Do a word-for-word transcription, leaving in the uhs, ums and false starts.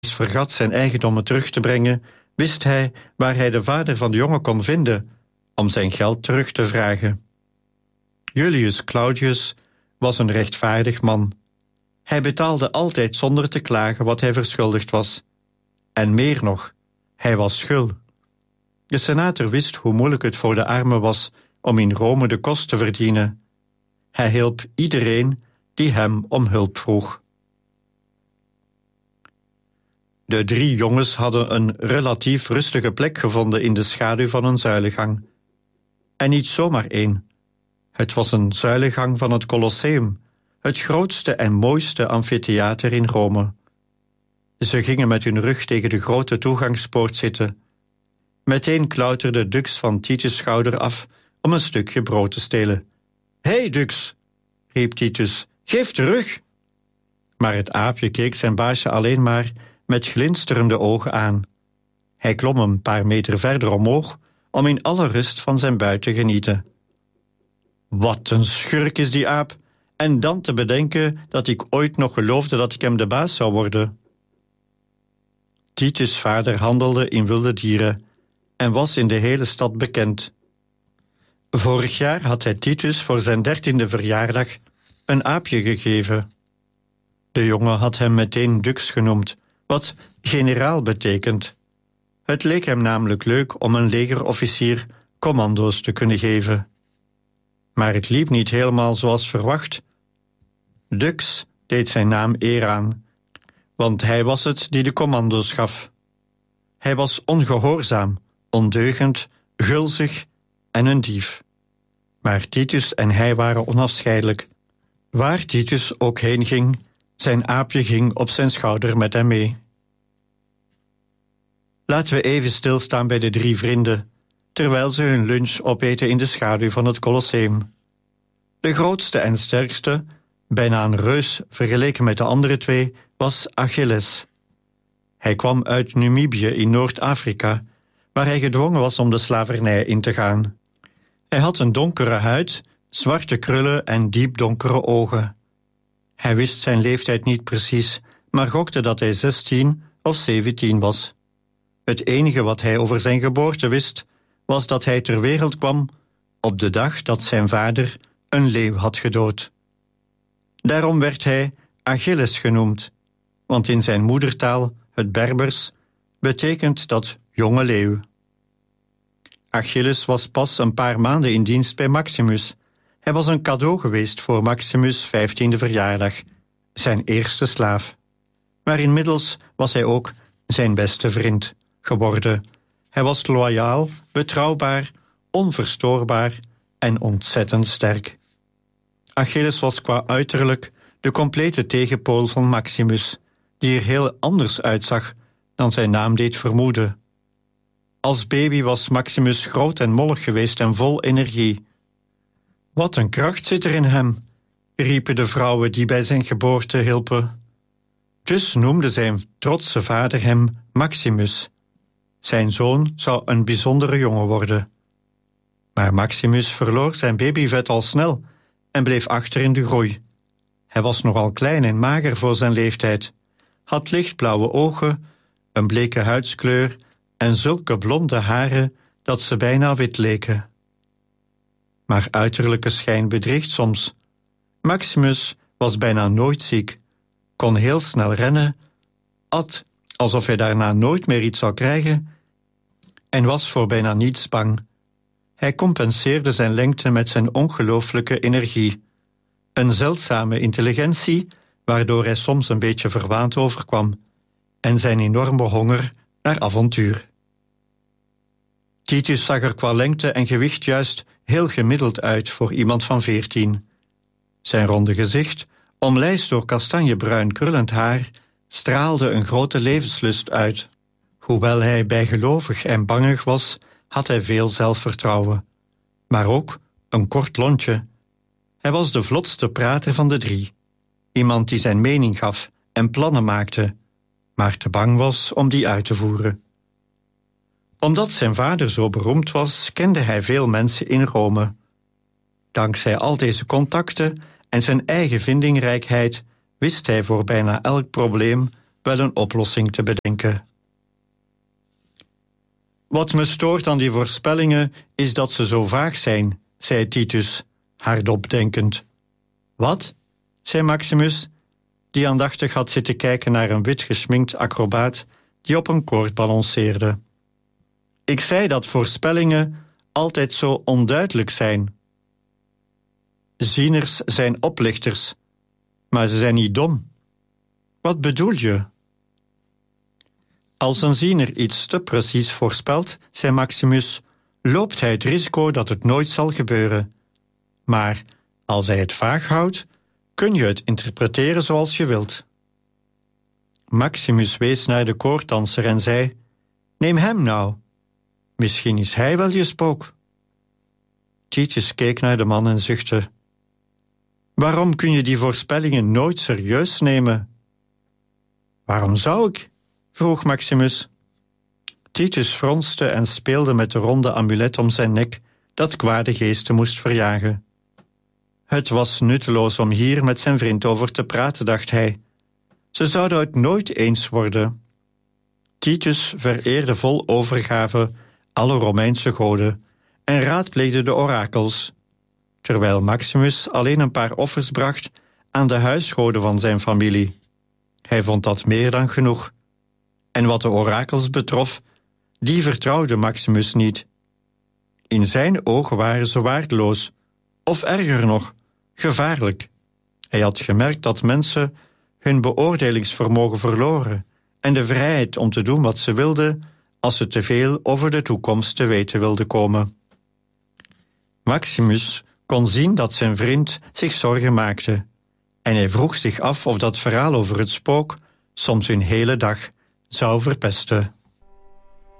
vergat zijn eigendommen terug te brengen, wist hij waar hij de vader van de jongen kon vinden om zijn geld terug te vragen. Julius Claudius was een rechtvaardig man. Hij betaalde altijd zonder te klagen wat hij verschuldigd was. En meer nog, hij was schul. De senator wist hoe moeilijk het voor de armen was om in Rome de kost te verdienen. Hij hielp iedereen die hem om hulp vroeg. De drie jongens hadden een relatief rustige plek gevonden in de schaduw van een zuilengang. En niet zomaar één. Het was een zuilengang van het Colosseum, het grootste en mooiste amfitheater in Rome. Ze gingen met hun rug tegen de grote toegangspoort zitten. Meteen klauterde Dux van Titus' schouder af om een stukje brood te stelen. Hé, hey, Dux, riep Titus, geef terug! Maar het aapje keek zijn baasje alleen maar met glinsterende ogen aan. Hij klom een paar meter verder omhoog om in alle rust van zijn buit te genieten. Wat een schurk is die aap, en dan te bedenken dat ik ooit nog geloofde dat ik hem de baas zou worden. Titus' vader handelde in wilde dieren en was in de hele stad bekend. Vorig jaar had hij Titus voor zijn dertiende verjaardag een aapje gegeven. De jongen had hem meteen Dux genoemd, wat generaal betekent. Het leek hem namelijk leuk om een legerofficier commando's te kunnen geven. Maar het liep niet helemaal zoals verwacht. Dux deed zijn naam eer aan, want hij was het die de commando's gaf. Hij was ongehoorzaam, ondeugend, gulzig en een dief. Maar Titus en hij waren onafscheidelijk. Waar Titus ook heen ging, zijn aapje ging op zijn schouder met hem mee. Laten we even stilstaan bij de drie vrienden, terwijl ze hun lunch opeten in de schaduw van het Colosseum. De grootste en sterkste, bijna een reus vergeleken met de andere twee, was Achilles. Hij kwam uit Namibië in Noord-Afrika, waar hij gedwongen was om de slavernij in te gaan. Hij had een donkere huid, zwarte krullen en diepdonkere ogen. Hij wist zijn leeftijd niet precies, maar gokte dat hij zestien of zeventien was. Het enige wat hij over zijn geboorte wist, was dat hij ter wereld kwam op de dag dat zijn vader een leeuw had gedood. Daarom werd hij Achilles genoemd, want in zijn moedertaal, het Berbers, betekent dat jonge leeuw. Achilles was pas een paar maanden in dienst bij Maximus. Hij was een cadeau geweest voor Maximus' vijftiende verjaardag, zijn eerste slaaf. Maar inmiddels was hij ook zijn beste vriend geworden. Hij was loyaal, betrouwbaar, onverstoorbaar en ontzettend sterk. Achilles was qua uiterlijk de complete tegenpool van Maximus, die er heel anders uitzag dan zijn naam deed vermoeden. Als baby was Maximus groot en mollig geweest en vol energie. Wat een kracht zit er in hem, riepen de vrouwen die bij zijn geboorte hielpen. Dus noemde zijn trotse vader hem Maximus. Zijn zoon zou een bijzondere jongen worden. Maar Maximus verloor zijn babyvet al snel en bleef achter in de groei. Hij was nogal klein en mager voor zijn leeftijd, had lichtblauwe ogen, een bleke huidskleur en zulke blonde haren dat ze bijna wit leken. Maar uiterlijke schijn bedriegt soms. Maximus was bijna nooit ziek, kon heel snel rennen, at alsof hij daarna nooit meer iets zou krijgen en was voor bijna niets bang. Hij compenseerde zijn lengte met zijn ongelooflijke energie, een zeldzame intelligentie waardoor hij soms een beetje verwaand overkwam, en zijn enorme honger naar avontuur. Titus zag er qua lengte en gewicht juist heel gemiddeld uit voor iemand van veertien. Zijn ronde gezicht, omlijst door kastanjebruin krullend haar, straalde een grote levenslust uit. Hoewel hij bijgelovig en bangig was, had hij veel zelfvertrouwen. Maar ook een kort lontje. Hij was de vlotste prater van de drie. Iemand die zijn mening gaf en plannen maakte, maar te bang was om die uit te voeren. Omdat zijn vader zo beroemd was, kende hij veel mensen in Rome. Dankzij al deze contacten en zijn eigen vindingrijkheid wist hij voor bijna elk probleem wel een oplossing te bedenken. Wat me stoort aan die voorspellingen is dat ze zo vaag zijn, zei Titus, hardop denkend. Wat? Zei Maximus, die aandachtig had zitten kijken naar een wit geschminkt acrobaat die op een koord balanceerde. Ik zei dat voorspellingen altijd zo onduidelijk zijn. Zieners zijn oplichters, maar ze zijn niet dom. Wat bedoel je? Als een ziener iets te precies voorspelt, zei Maximus, loopt hij het risico dat het nooit zal gebeuren. Maar als hij het vaag houdt, kun je het interpreteren zoals je wilt. Maximus wees naar de koorddanser en zei, neem hem nou. Misschien is hij wel je spook. Titus keek naar de man en zuchtte. Waarom kun je die voorspellingen nooit serieus nemen? Waarom zou ik? Vroeg Maximus. Titus fronste en speelde met de ronde amulet om zijn nek dat kwade geesten moest verjagen. Het was nutteloos om hier met zijn vriend over te praten, dacht hij. Ze zouden het nooit eens worden. Titus vereerde vol overgave alle Romeinse goden en raadpleegde de orakels, terwijl Maximus alleen een paar offers bracht aan de huisgoden van zijn familie. Hij vond dat meer dan genoeg. En wat de orakels betrof, die vertrouwde Maximus niet. In zijn ogen waren ze waardeloos, of erger nog, gevaarlijk. Hij had gemerkt dat mensen hun beoordelingsvermogen verloren en de vrijheid om te doen wat ze wilden als ze te veel over de toekomst te weten wilden komen. Maximus kon zien dat zijn vriend zich zorgen maakte en hij vroeg zich af of dat verhaal over het spook soms hun hele dag zou verpesten.